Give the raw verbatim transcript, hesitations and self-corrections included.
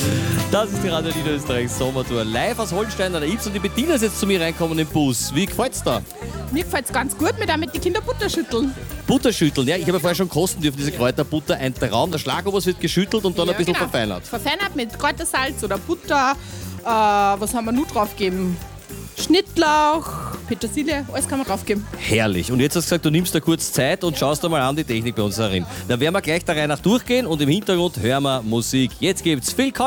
Das ist die Radio Niederösterreich Sommertour. Live aus Holstein an der Ybbs und die Bettina ist jetzt zu mir reinkommen im Bus. Wie gefällt's da? Mir gefällt es ganz gut, mit damit die Kinder Butter schütteln. Butterschütteln, ja, ich habe ja vorher schon kosten dürfen, diese Kräuterbutter. Ein Traum. Der Schlagobers wird geschüttelt und dann ein bisschen genau. verfeinert. Verfeinert mit Kräutersalz oder Butter. Äh, was haben wir noch draufgegeben? Schnittlauch, Petersilie, alles kann man draufgeben. Herrlich. Und jetzt hast du gesagt, du nimmst da kurz Zeit und schaust da mal an die Technik bei uns herin. Dann werden wir gleich der Reihe nach durchgehen und im Hintergrund hören wir Musik. Jetzt gibt's Phil Collins.